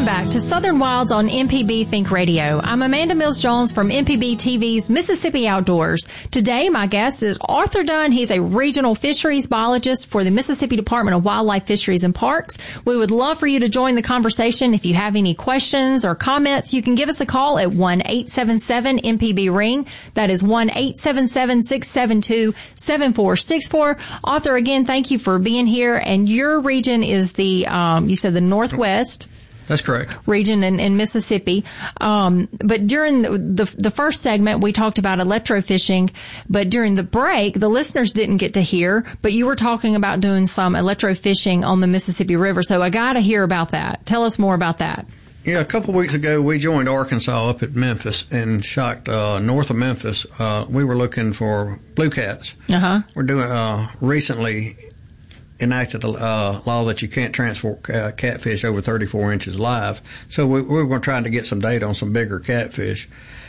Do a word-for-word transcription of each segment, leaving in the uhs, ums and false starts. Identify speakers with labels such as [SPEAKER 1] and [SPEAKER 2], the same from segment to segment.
[SPEAKER 1] Welcome back to Southern Wilds on M P B Think Radio. I'm Amanda Mills-Jones from M P B T V's Mississippi Outdoors. Today, my guest is Arthur Dunn. He's a regional fisheries biologist for the Mississippi Department of Wildlife, Fisheries, and Parks. We would love for you to join the conversation. If you have any questions or comments, you can give us a call at one eight seven seven M P B ring. That is one eight seven seven, six seven two, seven four six four. Arthur, again, thank you for being here. And your region is the, um, you said the Northwest.
[SPEAKER 2] That's correct.
[SPEAKER 1] Region in, in Mississippi. Um, but during the, the the first segment, we talked about electrofishing. But during the break, the listeners didn't get to hear. But you were talking about doing some electrofishing on the Mississippi River. So I got to hear about that. Tell us more about that.
[SPEAKER 2] Yeah, a couple of weeks ago, we joined Arkansas up at Memphis and shot uh, north of Memphis. Uh, we were looking for blue cats.
[SPEAKER 1] Uh-huh.
[SPEAKER 2] We're doing uh, recently enacted a uh, law that you can't transport uh, catfish over thirty-four inches live. So we, we were going to try to get some data on some bigger catfish.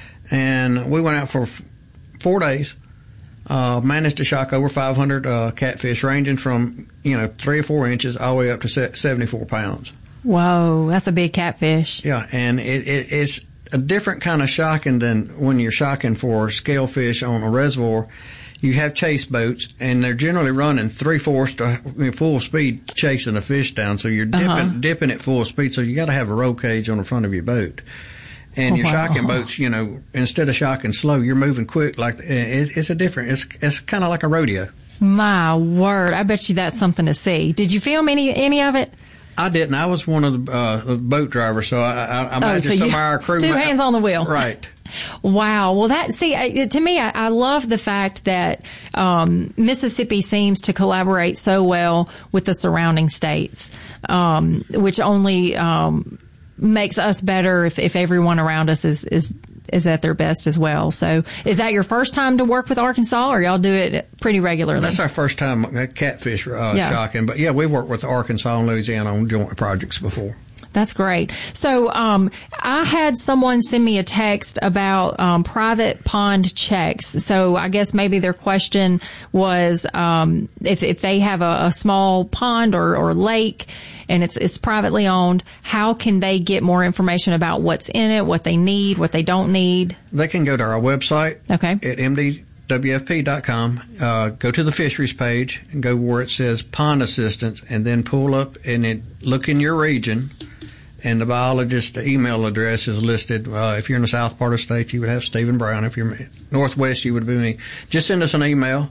[SPEAKER 2] And we went out for f- four days, uh, managed to shock over five hundred uh, catfish ranging from, you know, three or four inches all the way up to seventy-four pounds.
[SPEAKER 1] Whoa, that's a big catfish.
[SPEAKER 2] Yeah, and it, it, it's a different kind of shocking than when you're shocking for scalefish on a reservoir. You have chase boats, and they're generally running three-fourths to full speed chasing a fish down, so you're dipping,
[SPEAKER 1] uh-huh.
[SPEAKER 2] dipping at full speed, so you got to have a roll cage on the front of your boat. And
[SPEAKER 1] oh,
[SPEAKER 2] your
[SPEAKER 1] wow.
[SPEAKER 2] shocking boats, you know, instead of shocking slow, you're moving quick. Like it's, it's a different, it's, it's kind of like a rodeo.
[SPEAKER 1] My word, I bet you that's something to see. Did you film any any of it?
[SPEAKER 2] I didn't. I was one of the, uh, the boat drivers, so I, I, I imagine
[SPEAKER 1] oh, so
[SPEAKER 2] some
[SPEAKER 1] you,
[SPEAKER 2] of our crew.
[SPEAKER 1] Two might, hands on the wheel.
[SPEAKER 2] Right.
[SPEAKER 1] Wow. Well, that, see, to me, I, I love the fact that, um, Mississippi seems to collaborate so well with the surrounding states, um, which only, um, makes us better if, if everyone around us is, is, is at their best as well. So is that your first time to work with Arkansas, or y'all do it pretty regularly?
[SPEAKER 2] That's our first time catfish, uh,
[SPEAKER 1] yeah.
[SPEAKER 2] shocking. But yeah, we've worked with Arkansas and Louisiana on joint projects before.
[SPEAKER 1] That's great. So, um, I had someone send me a text about, um, private pond checks. So I guess maybe their question was, um, if, if they have a, a small pond or, or lake and it's, it's privately owned, how can they get more information about what's in it, what they need, what they don't need?
[SPEAKER 2] They can go to our website.
[SPEAKER 1] Okay.
[SPEAKER 2] At M D W F P dot com, uh, go to the fisheries page and go where it says pond assistance, and then pull up and it, look in your region. And the biologist's email address is listed. Uh, if you're in the south part of the state, you would have Stephen Brown. If you're northwest, you would be me. Just send us an email,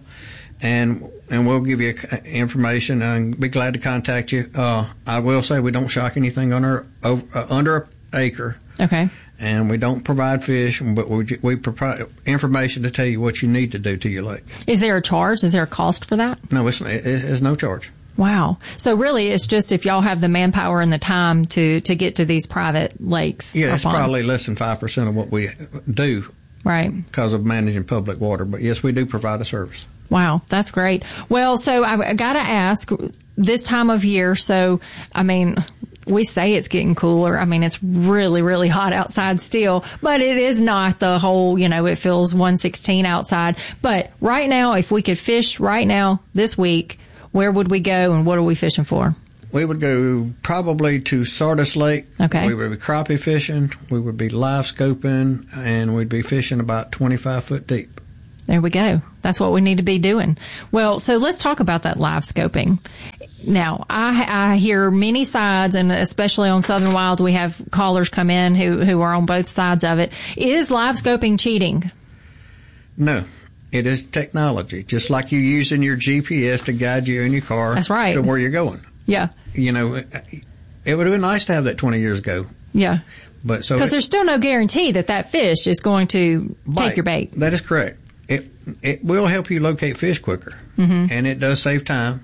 [SPEAKER 2] and and we'll give you information and be glad to contact you. Uh, I will say we don't shock anything under over, uh, under an acre.
[SPEAKER 1] Okay.
[SPEAKER 2] And we don't provide fish, but we we provide information to tell you what you need to do to your lake.
[SPEAKER 1] Is there a charge? Is there a cost for that?
[SPEAKER 2] No, it's it, it's no charge.
[SPEAKER 1] Wow. So really it's just if y'all have the manpower and the time to, to get to these private lakes.
[SPEAKER 2] Yeah, it's
[SPEAKER 1] ponds.
[SPEAKER 2] probably less than five percent of what we do.
[SPEAKER 1] Right.
[SPEAKER 2] Because of managing public water. But yes, we do provide a service.
[SPEAKER 1] Wow. That's great. Well, so I, I gotta ask, this time of year, so, I mean, we say it's getting cooler. I mean, it's really, really hot outside still, but it is not the whole, you know, it feels one sixteen outside. But right now, if we could fish right now, this week, where would we go and what are we fishing for?
[SPEAKER 2] We would go probably to Sardis Lake.
[SPEAKER 1] Okay.
[SPEAKER 2] We would be crappie fishing. We would be live scoping, and we'd be fishing about twenty-five foot deep.
[SPEAKER 1] There we go. That's what we need to be doing. Well, so let's talk about that live scoping. Now, I, I hear many sides, and especially on Southern Wild, we have callers come in who, who are on both sides of it. Is live scoping cheating?
[SPEAKER 2] No. It is technology, just like you using your G P S to guide you in your car.
[SPEAKER 1] That's right.
[SPEAKER 2] To where you're going.
[SPEAKER 1] Yeah.
[SPEAKER 2] You know, it would have been nice to have that twenty years ago.
[SPEAKER 1] Yeah.
[SPEAKER 2] But so
[SPEAKER 1] because there's still no guarantee that that fish is going to
[SPEAKER 2] bite.
[SPEAKER 1] Take your bait.
[SPEAKER 2] That is correct. It it will help you locate fish quicker,
[SPEAKER 1] mm-hmm.
[SPEAKER 2] and it does save time.